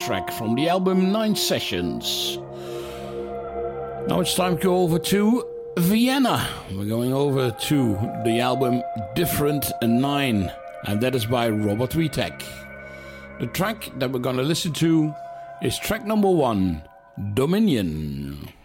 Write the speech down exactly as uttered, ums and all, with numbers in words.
track from the album Nine Sessions. Now it's time to go over to Vienna. We're going over to the album Different Nine, and that is by Robert Vitek. The track that we're going to listen to is track number one, Dominion.